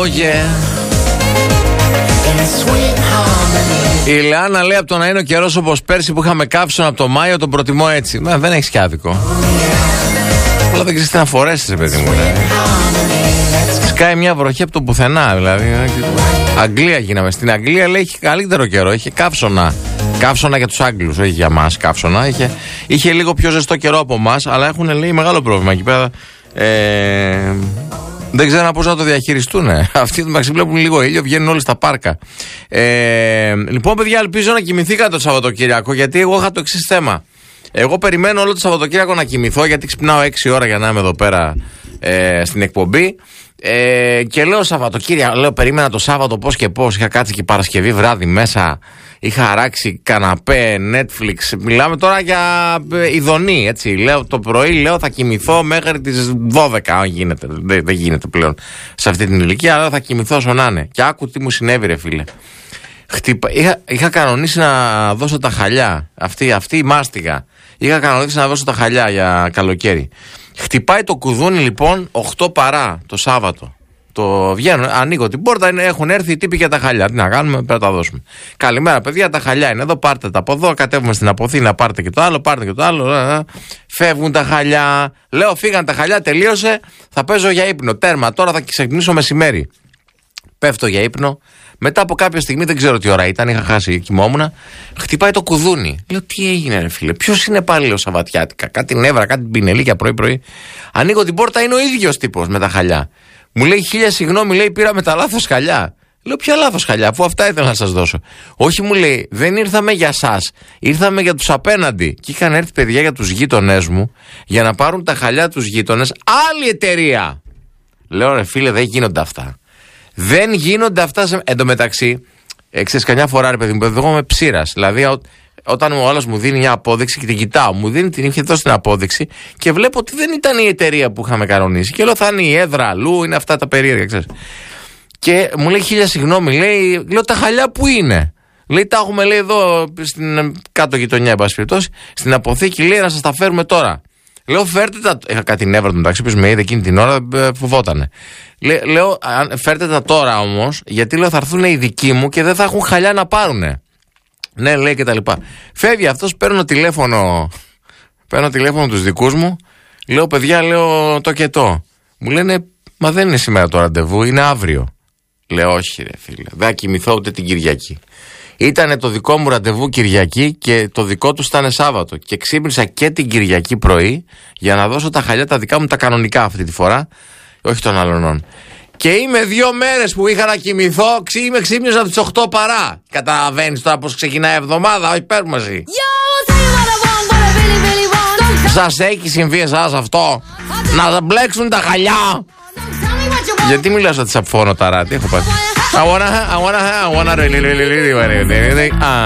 yeah. Η Λεάνα λέει από το να είναι ο καιρός όπως πέρσι που είχαμε καύσωνα από το Μάιο, τον προτιμώ έτσι. Δεν έχεις και άδικο. Αλλά δεν ξέρεις τι να φορέσεις, παιδί μου. Σκάει μια βροχή από το πουθενά, δηλαδή. Αγγλία γίναμε. Στην Αγγλία λέει έχει καλύτερο καιρό. Είχε καύσωνα. Καύσωνα για τους Άγγλους, όχι για μας καύσωνα. Είχε λίγο πιο ζεστό καιρό από εμάς, αλλά έχουν λέει μεγάλο πρόβλημα εκεί πέρα. Δεν ξέρω πώς να το διαχειριστούν. Αυτοί μεταξύ βλέπουν λίγο ήλιο, βγαίνουν όλοι στα πάρκα. Λοιπόν, παιδιά, ελπίζω να κοιμηθήκατε το Σαββατοκύριακο, γιατί εγώ είχα το εξής θέμα. Εγώ περιμένω όλο το Σαββατοκύριακο να κοιμηθώ, γιατί ξυπνάω 6 ώρα για να είμαι εδώ πέρα στην εκπομπή. Και λέω Σαββατοκύριακο, λέω περίμενα το Σάββατο πώς και πώς. Είχα κάτσει και Παρασκευή βράδυ μέσα. Είχα αράξει καναπέ, Netflix. Μιλάμε τώρα για ειδονή, έτσι. Λέω το πρωί, λέω θα κοιμηθώ μέχρι τις 12. Αν γίνεται. Δεν γίνεται πλέον σε αυτή την ηλικία, αλλά θα κοιμηθώ όσο να είναι. Και άκου τι μου συνέβη, ρε φίλε. Είχα κανονίσει να δώσω τα χαλιά. Αυτή η μάστιγα. Είχα κανονίσει να δώσω τα χαλιά για καλοκαίρι. Χτυπάει το κουδούνι λοιπόν 8 παρά το Σάββατο. Το βγαίνω, ανοίγω την πόρτα, έχουν έρθει οι τύποι για τα χαλιά. Τι να κάνουμε, πρέπει να τα δώσουμε. Καλημέρα, παιδιά, τα χαλιά είναι εδώ, πάρτε τα από εδώ. Κατέβουμε στην Αποθήνα, πάρτε και το άλλο, πάρτε και το άλλο. Φεύγουν τα χαλιά. Λέω, φύγαν τα χαλιά, τελείωσε. Θα παίζω για ύπνο. Τέρμα, τώρα θα ξυπνήσω μεσημέρι. Πέφτω για ύπνο. Μετά από κάποια στιγμή, δεν ξέρω τι ώρα ήταν, είχα χάσει, κοιμόμουν. Χτυπάει το κουδούνι. Λέω, τι έγινε, ρε φίλε, ποιος είναι πάλι ο Σαββατιάτικα? Κάτι νεύρα, κάτι πινελίκια πρωί-πρωί. Ανοίγω την πόρτα, είναι ο ίδιος τύπος με τα χαλιά. Μου λέει 1000 συγγνώμη, λέει πήραμε τα λάθος χαλιά. Λέω, ποια λάθος χαλιά, αφού αυτά ήθελα να σας δώσω. Όχι, μου λέει, δεν ήρθαμε για σας, ήρθαμε για τους απέναντι. Και είχαν έρθει παιδιά για τους γείτονές μου για να πάρουν τα χαλιά τους γείτονες, άλλη εταιρεία. Λέω, ρε φίλε, δεν γίνονται αυτά. Δεν γίνονται αυτά. Εν τω μεταξύ, ξέρεις, καμιά φορά, ρε παιδί μου, εγώ είμαι ψήρας. Δηλαδή, όταν ο άλλος μου δίνει μια απόδειξη και την κοιτάω, μου δίνει την είχε δώσει την απόδειξη και βλέπω ότι δεν ήταν η εταιρεία που είχαμε κανονίσει. Και λέω, θα είναι η έδρα αλλού, είναι αυτά τα περίεργα, ξέρεις. Και μου λέει 1000 συγγνώμη, λέει, λέω, τα χαλιά που είναι? Λέει, τα έχουμε, λέει, εδώ στην κάτω γειτονιά, εν πάση περιπτώσει, στην αποθήκη, λέει, να σας τα φέρουμε τώρα. Λέω, φέρτε τα. Είχα κάτι νεύρα του μεταξύ, που με είδε εκείνη την ώρα, φοβότανε. Λέω, φέρτε τα τώρα όμως, γιατί λέω, θα έρθουν οι δικοί μου και δεν θα έχουν χαλιά να πάρουνε. Ναι, λέει και τα λοιπά. Φεύγει αυτός, παίρνω τηλέφωνο τους δικούς μου. Λέω, παιδιά, λέω το και το. Μου λένε, μα δεν είναι σήμερα το ραντεβού, είναι αύριο. Λέω, όχι ρε φίλε, δεν θα κοιμηθώ ούτε την Κυριακή. Ήτανε το δικό μου ραντεβού Κυριακή και το δικό του ήταν Σάββατο. Και ξύπνησα και την Κυριακή πρωί για να δώσω τα χαλιά τα δικά μου, τα κανονικά αυτή τη φορά, όχι των αλλωνών. Και είμαι 2 μέρες που είχα να κοιμηθώ, είμαι ξύπνιος από τις 8 παρά. Καταλαβαίνεις τώρα πως ξεκινάει η εβδομάδα, όχι παίρνουμε μαζί. Σας έχει συμβεί εσάς αυτό? Να μπλέξουν τα χαλιά? Γιατί μιλάω σαν τη σαπφώνω ταρά, τι έχω πάθει? I wanna really